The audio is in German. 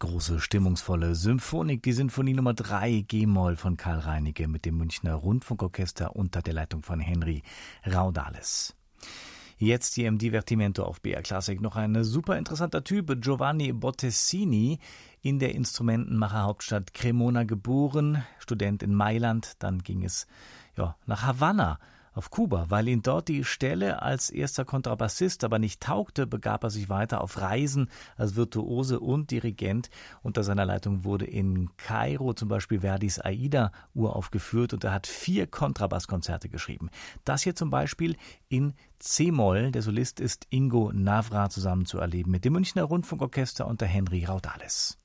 große, stimmungsvolle Symphonik, die Sinfonie Nummer 3 G-Moll von Karl Reinicke mit dem Münchner Rundfunkorchester unter der Leitung von Henry Raudales. Jetzt hier im Divertimento auf BR Classic noch ein super interessanter Typ, Giovanni Bottesini, in der Instrumentenmacherhauptstadt Cremona geboren, Student in Mailand, dann ging es nach Havanna auf Kuba. Weil ihn dort die Stelle als erster Kontrabassist aber nicht taugte, begab er sich weiter auf Reisen als Virtuose und Dirigent. Unter seiner Leitung wurde in Kairo zum Beispiel Verdis Aida uraufgeführt und er hat 4 Kontrabasskonzerte geschrieben. Das hier zum Beispiel in C-Moll. Der Solist ist Ingo Navra, zusammen zu erleben mit dem Münchner Rundfunkorchester unter Henry Raudales.